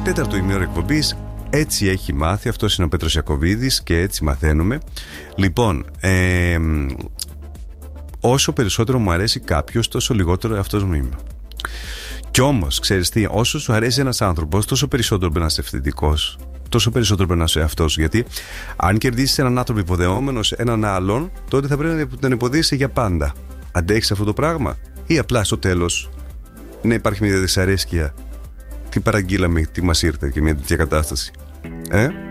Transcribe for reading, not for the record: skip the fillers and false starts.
Τέταρτο ημίωρο εκπομπής. Έτσι έχει μάθει. Αυτός είναι ο Πέτρος Ιακωβίδης και έτσι μαθαίνουμε. Λοιπόν, όσο περισσότερο μου αρέσει κάποιος, τόσο λιγότερο αυτός μου είμαι. Κι όμως, ξέρεις τι, όσο σου αρέσει ένας άνθρωπος, τόσο περισσότερο πρέπει να είσαι ευθυντικός. Τόσο περισσότερο πρέπει να είσαι αυτός. Γιατί αν κερδίσεις έναν άνθρωπο υποδεόμενος έναν άλλον, τότε θα πρέπει να τον υποδείσαι για πάντα. Αντέχεις αυτό το πράγμα, ή απλά στο τέλος να υπάρχει μια δυσαρέσκεια? Τι παραγγείλαμε, τι μας ήρθε και μια τέτοια κατάσταση.